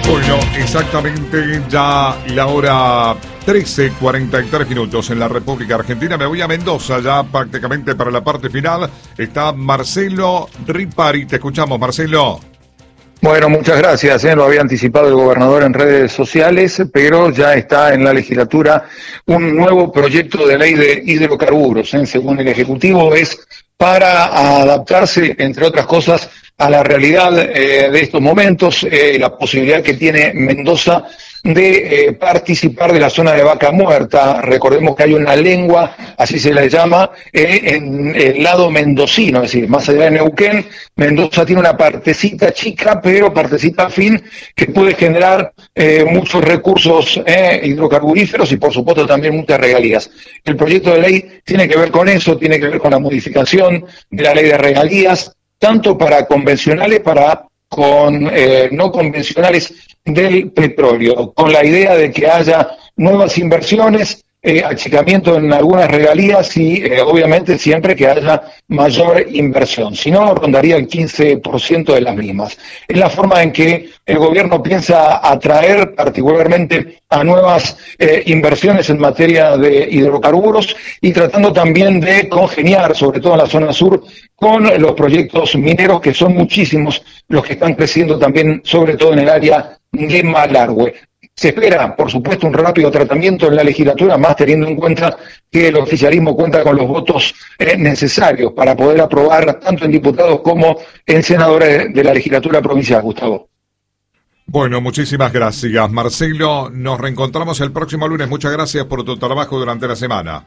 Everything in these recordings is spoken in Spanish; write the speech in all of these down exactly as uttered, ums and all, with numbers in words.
Bueno, exactamente ya la hora trece, cuarenta y tres minutos en la República Argentina. Me voy a Mendoza ya prácticamente para la parte final. Está Marcelo Ripari. Te escuchamos, Marcelo. Bueno, muchas gracias. ¿eh? Lo había anticipado el gobernador en redes sociales, pero ya está en la legislatura un nuevo proyecto de ley de hidrocarburos. ¿eh? Según el Ejecutivo, es para adaptarse, entre otras cosas, a la realidad eh, de estos momentos, eh, la posibilidad que tiene Mendoza de eh, participar de la zona de Vaca Muerta. Recordemos que hay una lengua, así se le llama, eh, en el lado mendocino, es decir, más allá de Neuquén, Mendoza tiene una partecita chica, pero partecita fin, que puede generar eh, muchos recursos eh, hidrocarburíferos y por supuesto también muchas regalías. El proyecto de ley tiene que ver con eso, tiene que ver con la modificación de la ley de regalías, tanto para convencionales, para con eh, no convencionales del petróleo, con la idea de que haya nuevas inversiones, eh, achicamiento en algunas regalías y eh, obviamente siempre que haya mayor inversión, si no rondaría el quince por ciento de las mismas. Es la forma en que el gobierno piensa atraer particularmente a nuevas eh, inversiones en materia de hidrocarburos y tratando también de congeniar, sobre todo en la zona sur, con los proyectos mineros, que son muchísimos los que están creciendo también, sobre todo en el área de Malargüe. Se espera, por supuesto, un rápido tratamiento en la legislatura, más teniendo en cuenta que el oficialismo cuenta con los votos eh, necesarios para poder aprobar tanto en diputados como en senadores de la legislatura provincial. Gustavo. Bueno, muchísimas gracias, Marcelo. Nos reencontramos el próximo lunes. Muchas gracias por tu trabajo durante la semana.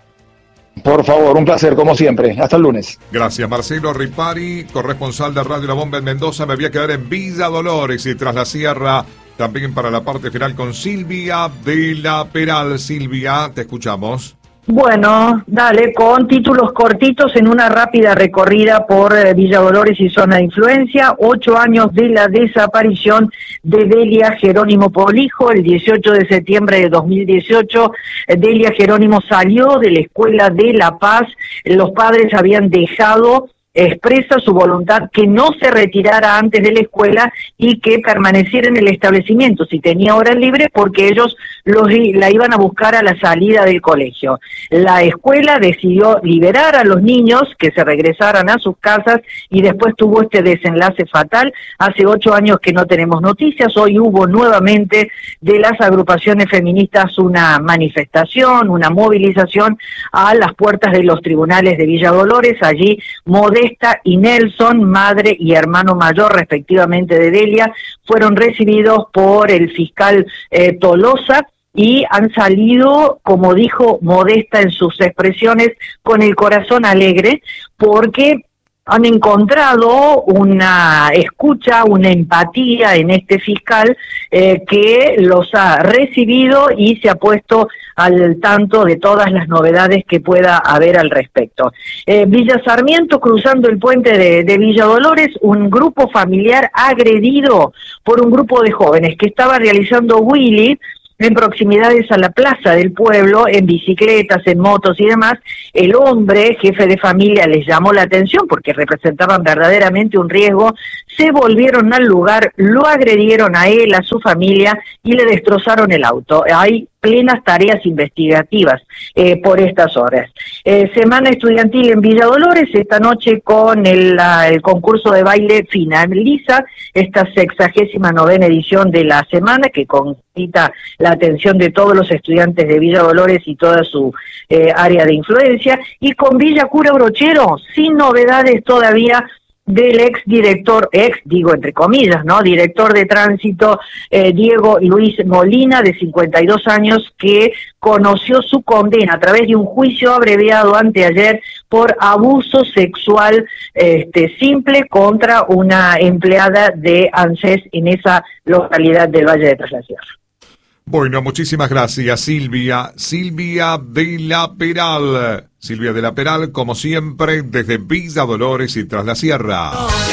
Por favor, un placer, como siempre. Hasta el lunes. Gracias, Marcelo Ripari, corresponsal de Radio La Bomba en Mendoza. Me voy a quedar en Villa Dolores y tras la sierra, también para la parte final con Silvia de la Peral. Silvia, te escuchamos. Bueno, dale, con títulos cortitos en una rápida recorrida por eh, Villa Dolores y zona de influencia. Ocho años de la desaparición de Delia Jerónimo Polijo. El dieciocho de septiembre de dos mil dieciocho, eh, Delia Jerónimo salió de la escuela de La Paz. Los padres habían dejado expresa su voluntad que no se retirara antes de la escuela y que permaneciera en el establecimiento si tenía horas libres, porque ellos los, la iban a buscar a la salida del colegio. La escuela decidió liberar a los niños, que se regresaran a sus casas, y después tuvo este desenlace fatal. Hace ocho años que no tenemos noticias. Hoy hubo nuevamente de las agrupaciones feministas una manifestación, una movilización a las puertas de los tribunales de Villa Dolores. Allí Modesta y Nelson, madre y hermano mayor respectivamente de Delia, fueron recibidos por el fiscal eh, Tolosa y han salido, como dijo Modesta en sus expresiones, con el corazón alegre, porque han encontrado una escucha, una empatía en este fiscal eh, que los ha recibido y se ha puesto al tanto de todas las novedades que pueda haber al respecto. Eh, Villa Sarmiento, cruzando el puente de, de Villa Dolores, un grupo familiar agredido por un grupo de jóvenes que estaba realizando Willy en proximidades a la plaza del pueblo, en bicicletas, en motos y demás. El hombre, jefe de familia, les llamó la atención porque representaban verdaderamente un riesgo. Se volvieron al lugar, lo agredieron a él, a su familia y le destrozaron el auto. Hay plenas tareas investigativas eh, por estas horas. Eh, semana estudiantil en Villa Dolores, esta noche con el, la, el concurso de baile finaliza esta sexagésima novena edición de la semana, que concita la atención de todos los estudiantes de Villa Dolores y toda su eh, área de influencia, y con Villa Cura Brochero, sin novedades todavía del ex director, ex digo entre comillas, ¿no? Director de tránsito eh, Diego Luis Molina, de cincuenta y dos años, que conoció su condena a través de un juicio abreviado anteayer por abuso sexual este simple contra una empleada de ANSES en esa localidad del Valle de Tras la Sierra. Bueno, muchísimas gracias, Silvia. Silvia de la Peral. Silvia de la Peral, como siempre, desde Villa Dolores y Tras la Sierra.